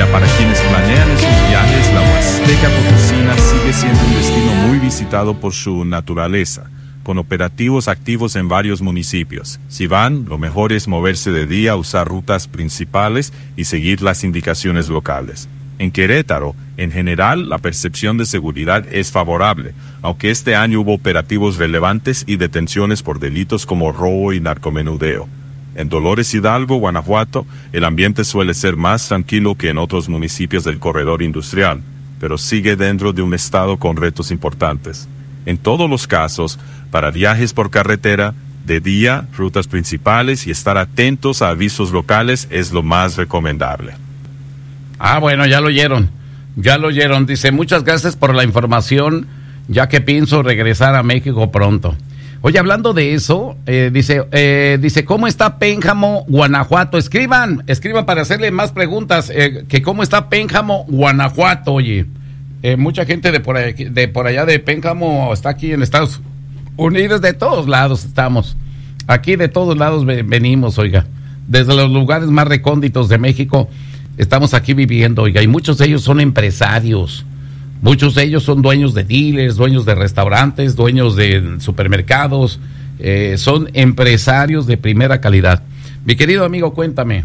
para quienes planean esos viajes, la Huasteca Potosina sigue siendo un destino muy visitado por su naturaleza, con operativos activos en varios municipios. Si van, lo mejor es moverse de día, usar rutas principales y seguir las indicaciones locales. En Querétaro, en general, la percepción de seguridad es favorable, aunque este año hubo operativos relevantes y detenciones por delitos como robo y narcomenudeo. En Dolores Hidalgo, Guanajuato, el ambiente suele ser más tranquilo que en otros municipios del corredor industrial, pero sigue dentro de un estado con retos importantes. En todos los casos, para viajes por carretera, de día, rutas principales y estar atentos a avisos locales es lo más recomendable. Bueno, ya lo oyeron. Dice, muchas gracias por la información, ya que pienso regresar a México pronto. Oye, hablando de eso, dice, ¿cómo está Pénjamo, Guanajuato? Escriban para hacerle más preguntas, que cómo está Pénjamo, Guanajuato, oye. Mucha gente de por allá de Pénjamo está aquí en Estados Unidos, de todos lados estamos. Aquí de todos lados venimos, oiga. Desde los lugares más recónditos de México estamos aquí viviendo, oiga, y muchos de ellos son empresarios. Muchos de ellos son dueños de dealers, dueños de restaurantes, dueños de supermercados, son empresarios de primera calidad. Mi querido amigo, cuéntame.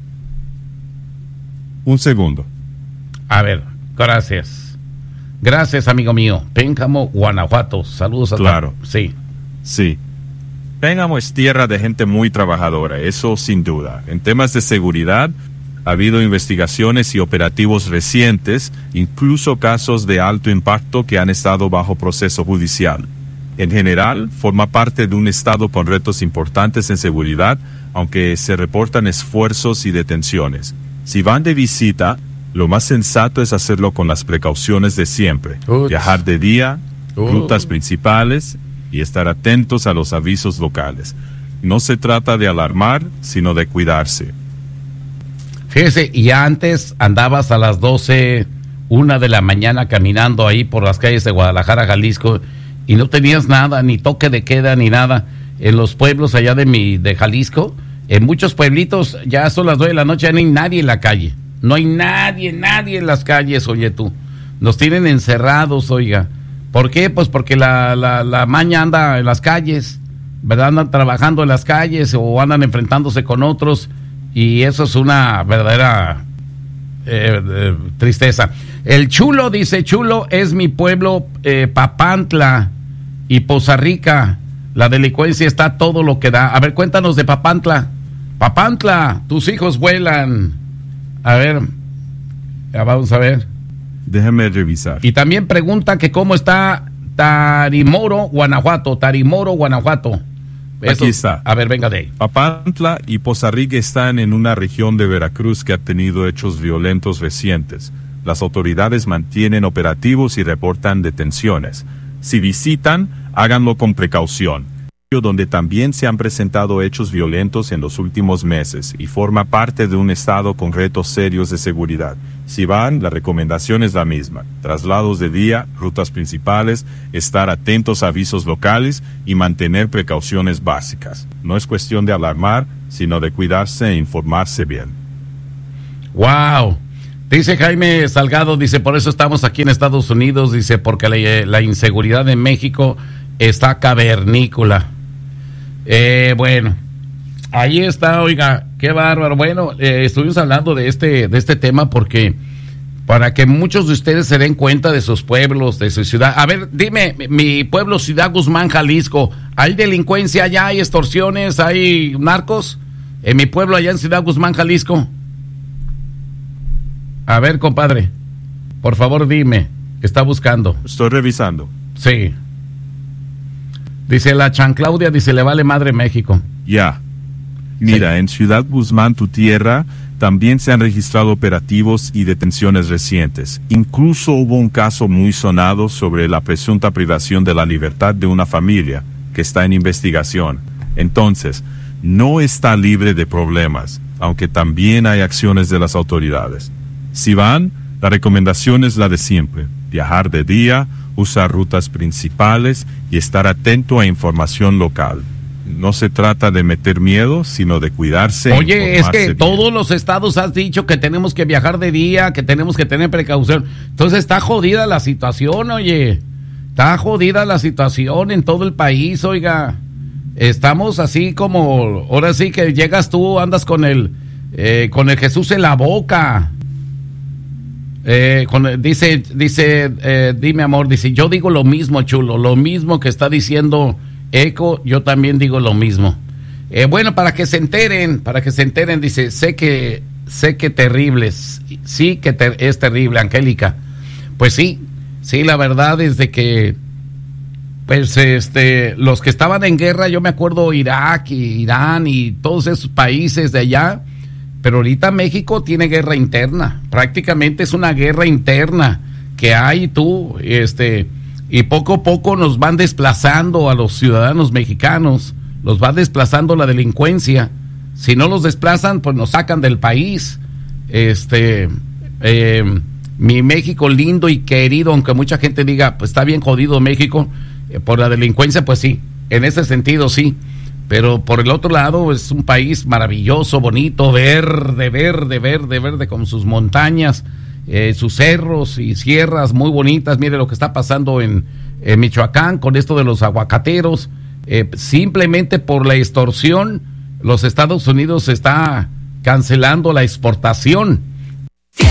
Un segundo. A ver, gracias. Gracias, amigo mío. Pénjamo, Guanajuato. Saludos a todos. Claro. Sí. Pénjamo es tierra de gente muy trabajadora, eso sin duda. En temas de seguridad, ha habido investigaciones y operativos recientes, incluso casos de alto impacto que han estado bajo proceso judicial. En general, forma parte de un estado con retos importantes en seguridad, aunque se reportan esfuerzos y detenciones. Si van de visita, lo más sensato es hacerlo con las precauciones de siempre. Viajar de día, rutas principales y estar atentos a los avisos locales. No se trata de alarmar, sino de cuidarse. Fíjese, y antes andabas a las 12, 1 de la mañana caminando ahí por las calles de Guadalajara, Jalisco, y no tenías nada, ni toque de queda, ni nada. En los pueblos allá de Jalisco, en muchos pueblitos, ya son las 2 de la noche, ya no hay nadie en la calle. No hay nadie en las calles, oye tú. Nos tienen encerrados, oiga. ¿Por qué? Pues porque la maña anda en las calles, ¿verdad? Andan trabajando en las calles o andan enfrentándose con otros. Y eso es una verdadera tristeza. El Chulo dice, Chulo es mi pueblo, Papantla y Poza Rica. La delincuencia está todo lo que da. A ver, cuéntanos de Papantla. Papantla, tus hijos vuelan. A ver, ya vamos a ver. Déjame revisar. Y también pregunta que cómo está Tarimoro, Guanajuato. Aquí está. A ver, venga de ahí. Papantla y Poza Rica están en una región de Veracruz que ha tenido hechos violentos recientes. Las autoridades mantienen operativos y reportan detenciones. Si visitan, háganlo con precaución. Donde también se han presentado hechos violentos en los últimos meses y forma parte de un estado con retos serios de seguridad. Si van, la recomendación es la misma: traslados de día, rutas principales, estar atentos a avisos locales y mantener precauciones básicas. No es cuestión de alarmar, sino de cuidarse e informarse bien. ¡Wow! Dice Jaime Salgado, dice, por eso estamos aquí en Estados Unidos, dice, porque la inseguridad en México está cavernícola. Bueno, ahí está, oiga, qué bárbaro. Bueno, estuvimos hablando de este tema porque para que muchos de ustedes se den cuenta de sus pueblos, de su ciudad. A ver, dime, mi pueblo, Ciudad Guzmán, Jalisco, ¿hay delincuencia allá, hay extorsiones, hay narcos? En mi pueblo allá en Ciudad Guzmán, Jalisco. A ver, compadre, por favor dime, está buscando. Estoy revisando. Sí. Dice la Chanclaudia, dice, le vale madre México. Ya. Mira, sí. En Ciudad Guzmán, tu tierra, también se han registrado operativos y detenciones recientes. Incluso hubo un caso muy sonado sobre la presunta privación de la libertad de una familia que está en investigación. Entonces, no está libre de problemas, aunque también hay acciones de las autoridades. Si van, la recomendación es la de siempre: viajar de día, usar rutas principales y estar atento a información local. No se trata de meter miedo, sino de cuidarse. Oye, es que todos los estados has dicho que tenemos que viajar de día, que tenemos que tener precaución. Entonces está jodida la situación, oye. Está jodida la situación en todo el país, oiga. Estamos así como, ahora sí que llegas tú, andas con el Jesús en la boca. Dime amor, dice, yo digo lo mismo, chulo, lo mismo que está diciendo Eco, yo también digo lo mismo. Bueno, para que se enteren, dice, sé que terribles, sí que es terrible, Angélica. Pues sí, la verdad es de que, pues, los que estaban en guerra, yo me acuerdo Irak y Irán y todos esos países de allá, pero ahorita México tiene guerra interna, prácticamente es una guerra interna que hay y poco a poco nos van desplazando a los ciudadanos mexicanos, los va desplazando la delincuencia. Si no los desplazan, pues nos sacan del país. Mi México lindo y querido, aunque mucha gente diga, pues está bien jodido México por la delincuencia, pues sí, en ese sentido sí. Pero por el otro lado es un país maravilloso, bonito, verde, con sus montañas, sus cerros y sierras muy bonitas. Mire lo que está pasando en Michoacán con esto de los aguacateros. Simplemente por la extorsión, los Estados Unidos está cancelando la exportación